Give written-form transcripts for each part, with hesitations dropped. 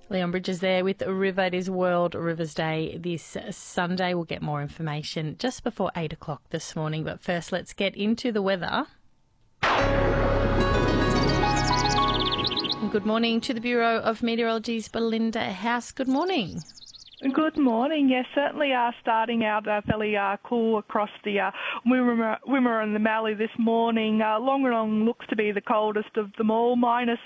Leon Bridges there with River. It is World Rivers Day this Sunday. We'll get more information just before 8 o'clock this morning. But first, let's get into the weather. Good morning to the Bureau of Meteorology's Belinda House. Good morning. Good morning. Yes, certainly starting out fairly cool across the Wimmera and the Mallee this morning. Longerenong looks to be the coldest of them all, minus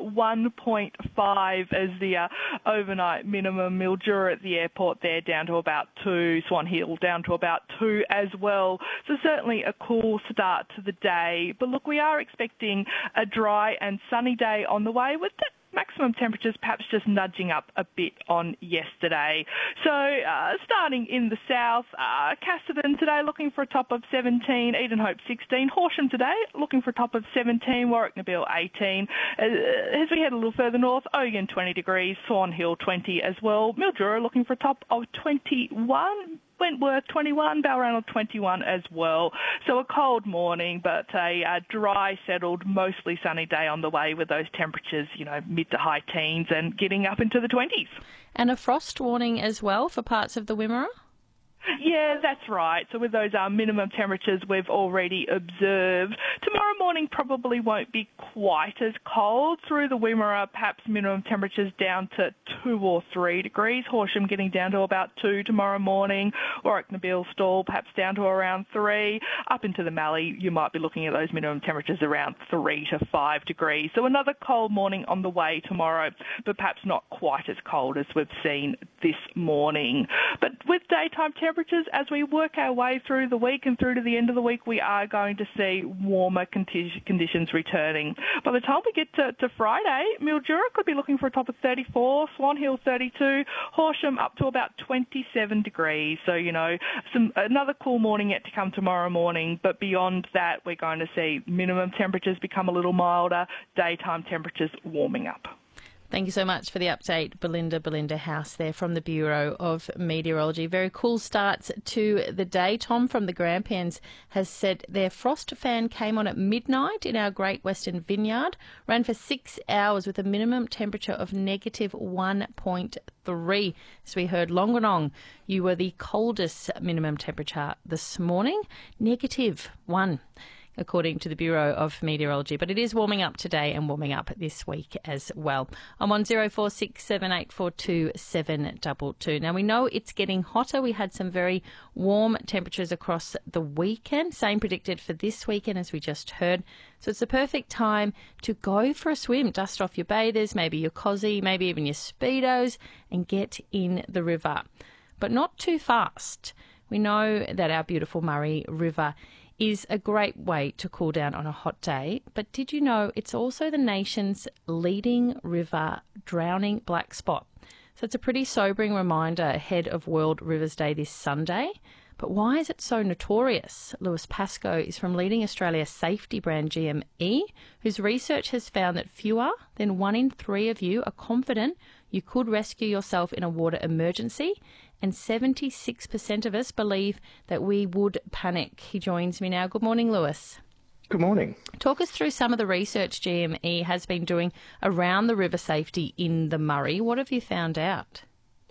1.5 as the overnight minimum. Mildura at the airport there down to about 2, Swan Hill down to about 2 as well. So certainly a cool start to the day. But look, we are expecting a dry and sunny day on the way with the maximum temperatures perhaps just nudging up a bit on yesterday. So starting in the south, Casterton today looking for a top of 17, Edenhope 16, Horsham today looking for a top of 17, Warwick-Nabil 18. As we head a little further north, Ogun 20 degrees, Swan Hill 20 as well, Mildura looking for a top of 21, Wentworth 21, Balranald 21 as well. So a cold morning, but a dry, settled, mostly sunny day on the way with those temperatures, mid to high teens and getting up into the 20s. And a frost warning as well for parts of the Wimmera? Yeah, that's right. So with those minimum temperatures we've already observed, tomorrow morning probably won't be quite as cold. Through the Wimmera, perhaps minimum temperatures down to 2 or 3 degrees. Horsham getting down to about 2 tomorrow morning. Warwick-Nabil Stall perhaps down to around 3. Up into the Mallee, you might be looking at those minimum temperatures around 3 to 5 degrees. So another cold morning on the way tomorrow, but perhaps not quite as cold as we've seen this morning. But with daytime temperatures, as we work our way through the week and through to the end of the week, we are going to see warmer conditions returning. By the time we get to Friday, Mildura could be looking for a top of 34, Swan Hill 32, Horsham up to about 27 degrees. So, another cool morning yet to come tomorrow morning. But beyond that, we're going to see minimum temperatures become a little milder, daytime temperatures warming up. Thank you so much for the update, Belinda House there from the Bureau of Meteorology. Very cool starts to the day. Tom from the Grampians has said their frost fan came on at midnight in our Great Western Vineyard, ran for 6 hours with a minimum temperature of negative 1.3. So we heard Longerenong, you were the coldest minimum temperature this morning, negative 1. According to the Bureau of Meteorology. But it is warming up today and warming up this week as well. I'm on 0467842722. Now, we know it's getting hotter. We had some very warm temperatures across the weekend. Same predicted for this weekend, as we just heard. So it's the perfect time to go for a swim. Dust off your bathers, maybe your cosy, maybe even your Speedos, and get in the river. But not too fast. We know that our beautiful Murray River is a great way to cool down on a hot day, but did you know it's also the nation's leading river drowning black spot? So it's a pretty sobering reminder ahead of World Rivers Day this Sunday. But why is it so notorious? Lewis Pascoe is from leading Australia safety brand GME, whose research has found that fewer than 1 in 3 of you are confident you could rescue yourself in a water emergency, and 76% of us believe that we would panic. He joins me now. Good morning, Lewis. Good morning. Talk us through some of the research GME has been doing around the river safety in the Murray. What have you found out?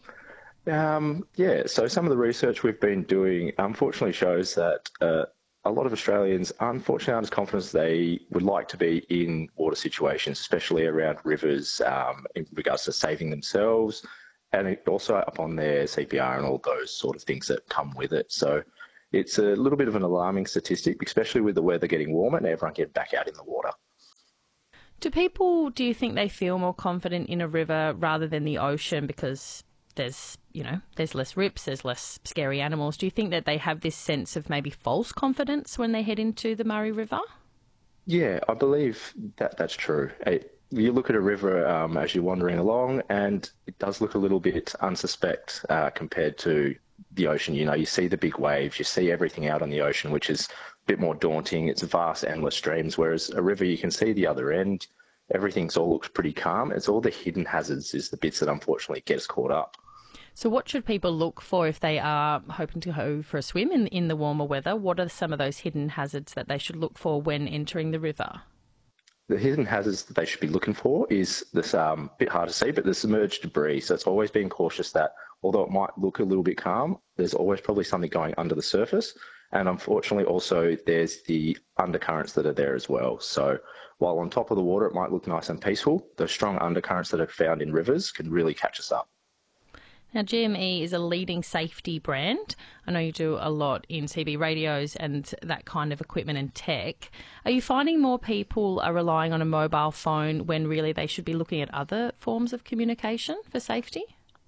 So some of the research we've been doing unfortunately shows that a lot of Australians unfortunately aren't as confident as they would like to be in water situations, especially around rivers in regards to saving themselves, and also up on their CPR and all those sort of things that come with it. So it's a little bit of an alarming statistic, especially with the weather getting warmer and everyone getting back out in the water. Do you think they feel more confident in a river rather than the ocean because there's less rips, there's less scary animals? Do you think that they have this sense of maybe false confidence when they head into the Murray River? Yeah, I believe that's true. You look at a river as you're wandering along, and it does look a little bit unsuspect compared to the ocean. You see the big waves, you see everything out on the ocean, which is a bit more daunting. It's vast, endless streams, whereas a river, you can see the other end. Everything's all looks pretty calm. It's all the hidden hazards is the bits that unfortunately get us caught up. So what should people look for if they are hoping to go for a swim in the warmer weather? What are some of those hidden hazards that they should look for when entering the river? The hidden hazards that they should be looking for is this bit hard to see, but the submerged debris. So it's always being cautious that although it might look a little bit calm, there's always probably something going under the surface. And unfortunately, also there's the undercurrents that are there as well. So while on top of the water, it might look nice and peaceful, the strong undercurrents that are found in rivers can really catch us up. Now, GME is a leading safety brand. I know you do a lot in CB radios and that kind of equipment and tech. Are you finding more people are relying on a mobile phone when really they should be looking at other forms of communication for safety?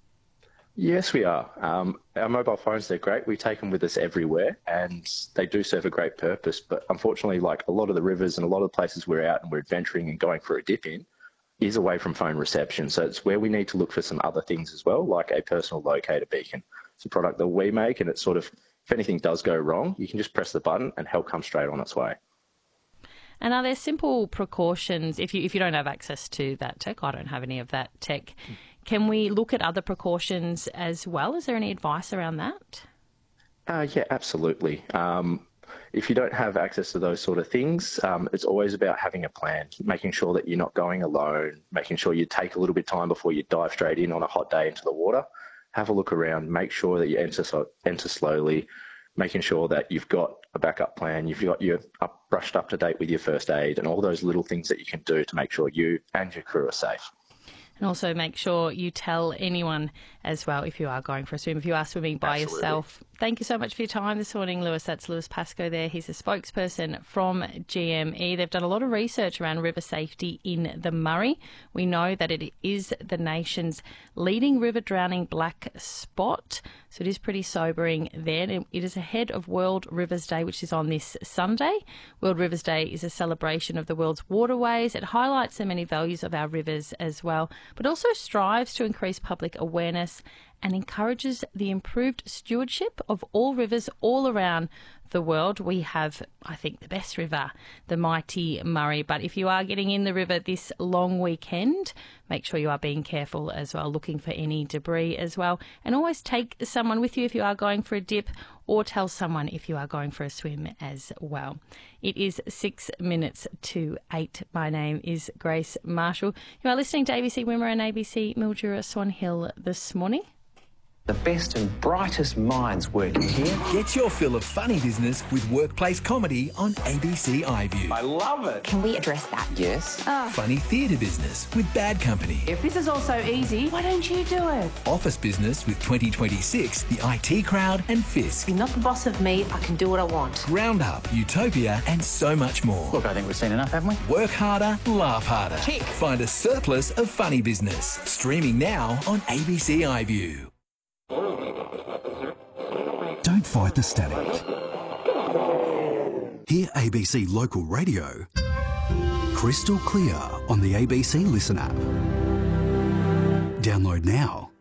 Yes, we are. Our mobile phones, they're great. We take them with us everywhere and they do serve a great purpose. But unfortunately, like a lot of the rivers and a lot of the places we're out and we're adventuring and going for a dip in, is away from phone reception. So it's where we need to look for some other things as well, like a personal locator beacon. It's a product that we make, and it's sort of, if anything does go wrong, you can just press the button and help comes straight on its way. And are there simple precautions, if you don't have access to that tech, I don't have any of that tech, can we look at other precautions as well? Is there any advice around that? Yeah, absolutely. If you don't have access to those sort of things, it's always about having a plan, making sure that you're not going alone, making sure you take a little bit of time before you dive straight in on a hot day into the water. Have a look around, make sure that you enter slowly, making sure that you've got a backup plan, you've got your brushed up to date with your first aid and all those little things that you can do to make sure you and your crew are safe. And also make sure you tell anyone as well if you are going for a swim, if you are swimming by yourself. Thank you so much for your time this morning, Lewis. That's Lewis Pascoe there. He's a spokesperson from GME. They've done a lot of research around river safety in the Murray. We know that it is the nation's leading river drowning black spot. So it is pretty sobering there. It is ahead of World Rivers Day, which is on this Sunday. World Rivers Day is a celebration of the world's waterways. It highlights the many values of our rivers as well, but also strives to increase public awareness and encourages the improved stewardship of all rivers all around the world. We have, I think, the best river, the mighty Murray. But if you are getting in the river this long weekend, make sure you are being careful as well, looking for any debris as well. And always take someone with you if you are going for a dip, or tell someone if you are going for a swim as well. It is 6 minutes to 8. My name is Grace Marshall. You are listening to ABC Wimmera and ABC Mildura Swan Hill this morning. The best and brightest minds working here. Get your fill of funny business with workplace comedy on ABC iView. I love it. Can we address that? Yes. Funny theatre business with Bad Company. If this is all so easy, why don't you do it? Office business with 2026, the IT Crowd and Fisk. You're not the boss of me. I can do what I want. Roundup, Utopia and so much more. Look, I think we've seen enough, haven't we? Work harder, laugh harder. Tick. Find a surplus of funny business. Streaming now on ABC iView. Don't fight the static. Hear ABC Local Radio crystal clear on the ABC Listen app. Download now.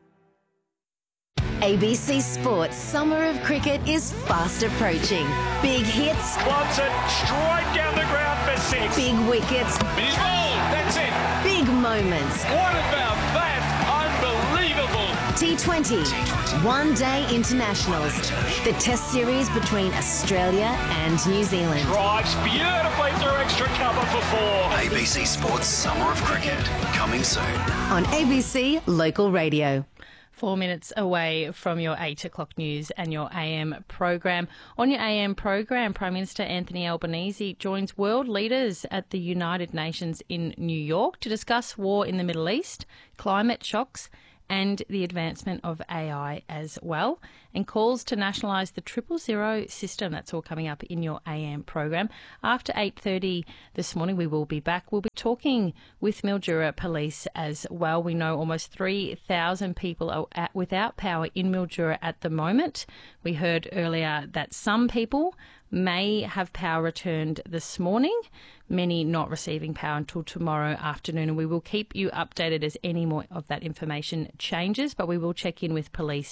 ABC Sports Summer of Cricket is fast approaching. Big hits. Clubs it straight down the ground for 6. Big wickets. He's bowled. That's it. Big moments. What about that? Unbelievable. T20. One-day internationals. The Test series between Australia and New Zealand. Drives beautifully through extra cover for 4. ABC Sports Summer of Cricket, coming soon. On ABC Local Radio. 4 minutes away from your 8 o'clock news and your AM program. On your AM program, Prime Minister Anthony Albanese joins world leaders at the United Nations in New York to discuss war in the Middle East, climate shocks and the advancement of AI as well, and calls to nationalise the 000 system. That's all coming up in your AM program. After 8:30 this morning, we will be back. We'll be talking with Mildura Police as well. We know almost 3,000 people are without power in Mildura at the moment. We heard earlier that some people may have power returned this morning, many not receiving power until tomorrow afternoon, and we will keep you updated as any more of that information changes, but we will check in with police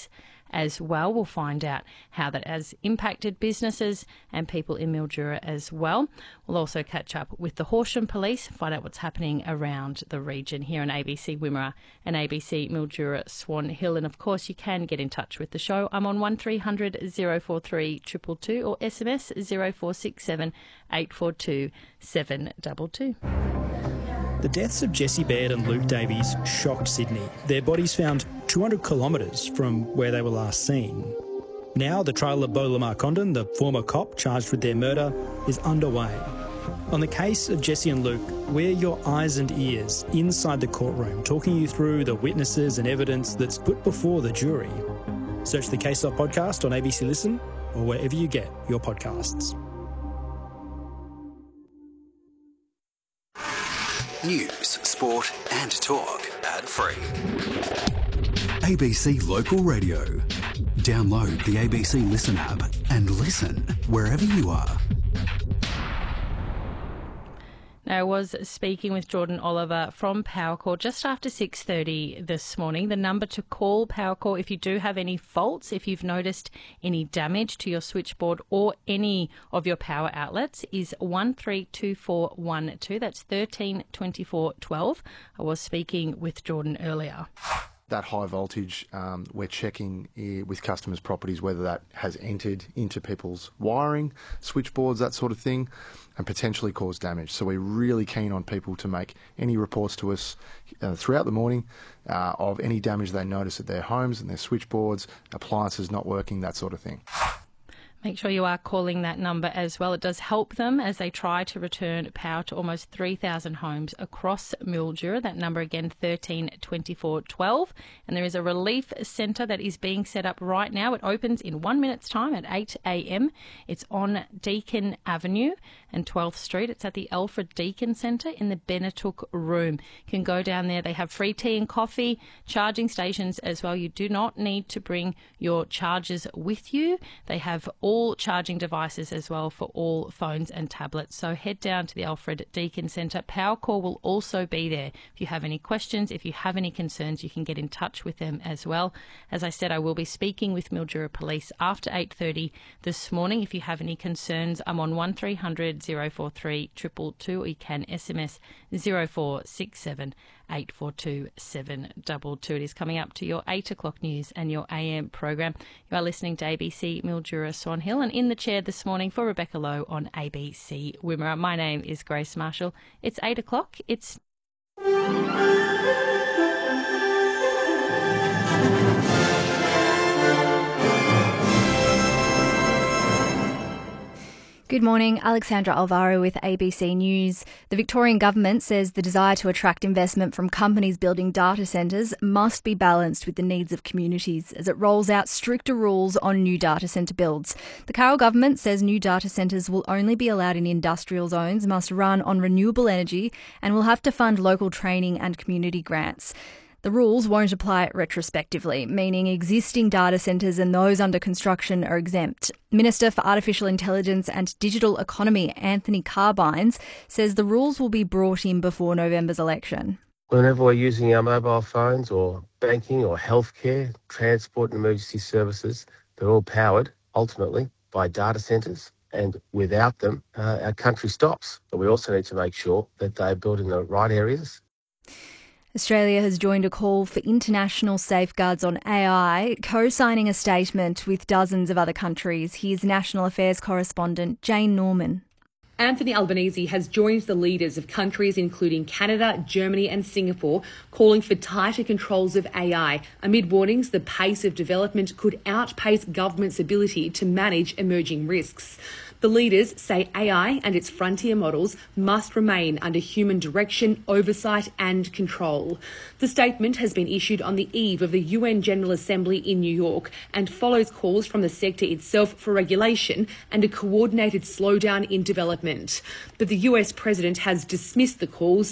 as well. We'll find out how that has impacted businesses and people in Mildura as well. We'll also catch up with the Horsham Police, find out what's happening around the region here on ABC Wimmera and ABC Mildura Swan Hill. And of course, you can get in touch with the show. I'm on 1300 043 222 or SMS 0467 842 722. The deaths of Jessie Baird and Luke Davies shocked Sydney. Their bodies found 200 kilometres from where they were last seen. Now the trial of Beau Lamar Condon, the former cop charged with their murder, is underway. On the case of Jessie and Luke, we're your eyes and ears inside the courtroom, talking you through the witnesses and evidence that's put before the jury. Search the Case Off podcast on ABC Listen or wherever you get your podcasts. News, sport and talk ad-free. ABC Local Radio. Download the ABC Listen app and listen wherever you are. Now, I was speaking with Jordan Oliver from Powercor just after 6:30 this morning. The number to call Powercor if you do have any faults, if you've noticed any damage to your switchboard or any of your power outlets, is 132412. That's 13 24 12. I was speaking with Jordan earlier. That high voltage, we're checking with customers' properties whether that has entered into people's wiring, switchboards, that sort of thing, and potentially caused damage. So we're really keen on people to make any reports to us throughout the morning of any damage they notice at their homes and their switchboards, appliances not working, that sort of thing. Make sure you are calling that number as well. It does help them as they try to return power to almost 3,000 homes across Mildura. That number again, 13 24 12. And there is a relief centre that is being set up right now. It opens in 1 minute's time at 8 a.m. It's on Deakin Avenue and 12th Street. It's at the Alfred Deakin Centre in the Benetook Room. You can go down there. They have free tea and coffee, charging stations as well. You do not need to bring your chargers with you. They have all charging devices as well for all phones and tablets. So head down to the Alfred Deakin Centre. Powercor will also be there. If you have any questions, if you have any concerns, you can get in touch with them as well. As I said, I will be speaking with Mildura Police after 8:30 this morning. If you have any concerns, I'm on 1300 043 222, or you can SMS 0467 842 722. It is coming up to your 8 o'clock news and your AM program. You are listening to ABC Mildura Swan Hill, and in the chair this morning for Rebecca Lowe on ABC Wimmera. My name is Grace Marshall. It's 8 o'clock. It's Good morning, Alexandra Alvaro with ABC News. The Victorian Government says the desire to attract investment from companies building data centres must be balanced with the needs of communities as it rolls out stricter rules on new data centre builds. The Carroll Government says new data centres will only be allowed in industrial zones, must run on renewable energy and will have to fund local training and community grants. The rules won't apply retrospectively, meaning existing data centres and those under construction are exempt. Minister for Artificial Intelligence and Digital Economy, Anthony Carbines, says the rules will be brought in before November's election. Whenever we're using our mobile phones or banking or healthcare, transport and emergency services, they're all powered, ultimately, by data centres. And without them, our country stops. But we also need to make sure that they're built in the right areas. Australia has joined a call for international safeguards on AI, co-signing a statement with dozens of other countries. Here's National Affairs correspondent Jane Norman. Anthony Albanese has joined the leaders of countries including Canada, Germany and Singapore, calling for tighter controls of AI, amid warnings the pace of development could outpace governments' ability to manage emerging risks. The leaders say AI and its frontier models must remain under human direction, oversight and control. The statement has been issued on the eve of the UN General Assembly in New York and follows calls from the sector itself for regulation and a coordinated slowdown in development. But the US president has dismissed the calls,